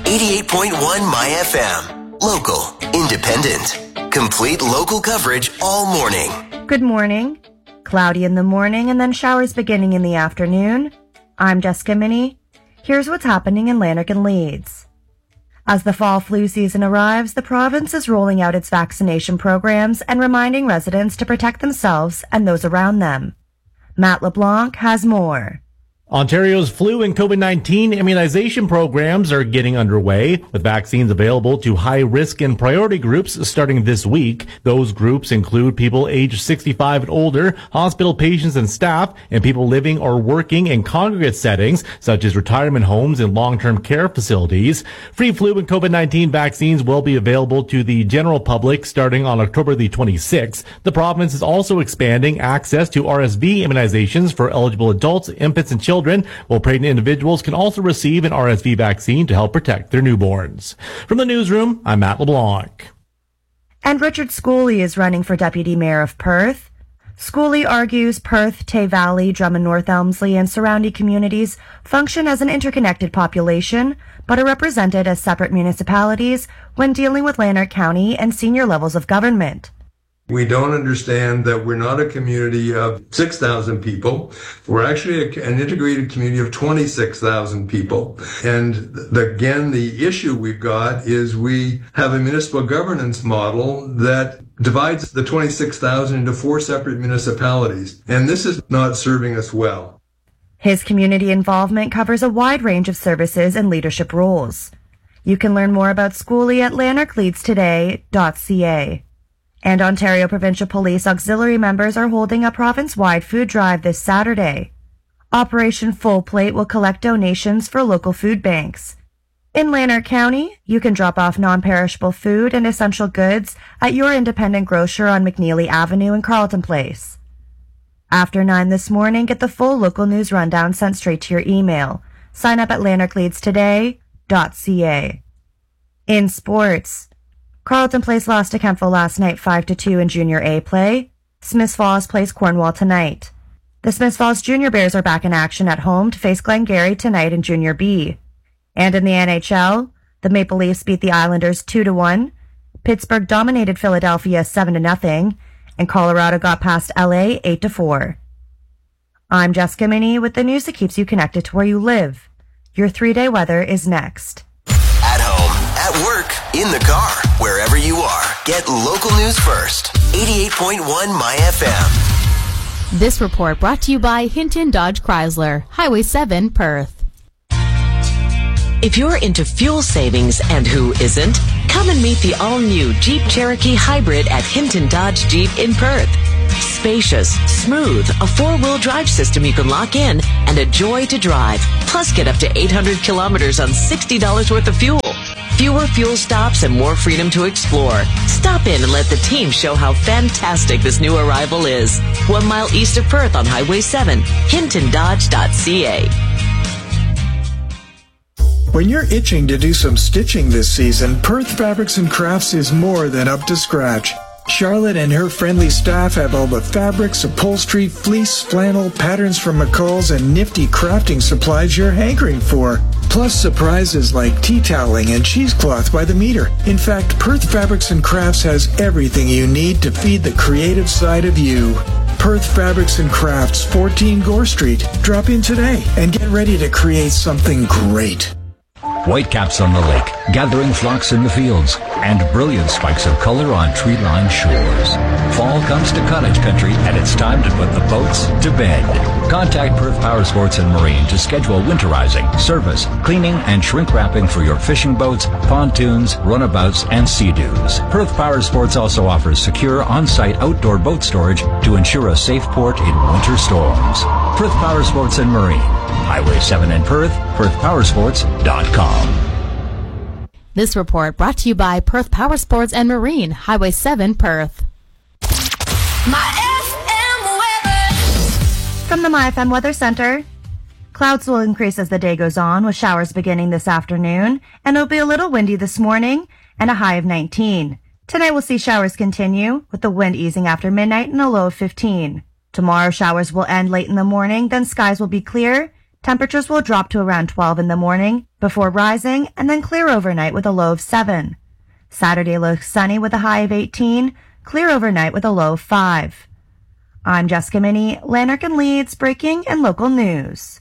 88.1 My FM. Local, independent, complete local coverage all morning. Good morning. Cloudy in the morning and then showers beginning in the afternoon. I'm Jessica Minnie. Here's what's happening in Lanark and Leeds. As the fall flu season arrives, the province is rolling out its vaccination programs and reminding residents to protect themselves and those around them. Matt LeBlanc has more. Ontario's flu and COVID-19 immunization programs are getting underway, with vaccines available to high-risk and priority groups starting this week. Those groups include people aged 65 and older, hospital patients and staff, and people living or working in congregate settings, such as retirement homes and long-term care facilities. Free flu and COVID-19 vaccines will be available to the general public starting on October the 26th. The province is also expanding access to RSV immunizations for eligible adults, infants, and children, while pregnant individuals can also receive an RSV vaccine to help protect their newborns. From the newsroom, I'm Matt LeBlanc. And Richard Schooley is running for Deputy Mayor of Perth. Schooley argues Perth, Tay Valley, Drummond North Elmsley, and surrounding communities function as an interconnected population, but are represented as separate municipalities when dealing with Lanark County and senior levels of government. We don't understand that we're not a community of 6,000 people. We're actually an integrated community of 26,000 people. And again, the issue we've got is we have a municipal governance model that divides the 26,000 into 4 separate municipalities. And this is not serving us well. His community involvement covers a wide range of services and leadership roles. You can learn more about Schooley at lanarkleadstoday.ca. And Ontario Provincial Police Auxiliary members are holding a province-wide food drive this Saturday. Operation Full Plate will collect donations for local food banks. In Lanark County, you can drop off non-perishable food and essential goods at your independent grocer on McNeely Avenue in Carleton Place. After 9 this morning, get the full local news rundown sent straight to your email. Sign up at lanarkleadstoday.ca. In sports, Carleton Place lost to Kemptville last night 5-2 in Junior A play. Smiths Falls plays Cornwall tonight. The Smiths Falls Junior Bears are back in action at home to face Glengarry tonight in Junior B. And in the NHL, the Maple Leafs beat the Islanders 2-1. Pittsburgh dominated Philadelphia 7-0, and Colorado got past LA 8-4. I'm Jessica Minnie with the news that keeps you connected to where you live. Your 3-day weather is next. At home, at work, in the car, wherever you are, get local news first. 88.1 My FM. This report brought to you by Hinton Dodge Chrysler, Highway 7, Perth. If you're into fuel savings, and who isn't, come and meet the all-new Jeep Cherokee Hybrid at Hinton Dodge Jeep in Perth. Spacious, smooth, a 4-wheel drive system you can lock in, and a joy to drive. Plus get up to 800 kilometers on $60 worth of fuel. Fewer fuel stops and more freedom to explore. Stop in and let the team show how fantastic this new arrival is. 1 mile east of Perth on Highway 7, hintondodge.ca. When you're itching to do some stitching this season, Perth Fabrics and Crafts is more than up to scratch. Charlotte and her friendly staff have all the fabrics, upholstery, fleece, flannel, patterns from McCall's, and nifty crafting supplies you're hankering for. Plus surprises like tea toweling and cheesecloth by the meter. In fact, Perth Fabrics and Crafts has everything you need to feed the creative side of you. Perth Fabrics and Crafts, 14 Gore Street. Drop in today and get ready to create something great. Whitecaps on the lake, gathering flocks in the fields, and brilliant spikes of color on tree-lined shores. Fall comes to cottage country, and it's time to put the boats to bed. Contact Perth Power Sports and Marine to schedule winterizing, service, cleaning, and shrink wrapping for your fishing boats, pontoons, runabouts, and sea-doos. Perth Power Sports also offers secure on-site outdoor boat storage to ensure a safe port in winter storms. Perth Power Sports and Marine, Highway 7 in Perth, perthpowersports.com. This report brought to you by Perth Power Sports and Marine, Highway 7, Perth. My FM weather. From the My FM Weather Center, clouds will increase as the day goes on, with showers beginning this afternoon, and it'll be a little windy this morning, and a high of 19. Tonight we'll see showers continue, with the wind easing after midnight and a low of 15. Tomorrow showers will end late in the morning, then skies will be clear, Temperatures will drop to around 12 in the morning before rising and then clear overnight with a low of 7. Saturday looks sunny with a high of 18, clear overnight with a low of 5. I'm Jessica Minnie, Lanark and Leeds, breaking and local news.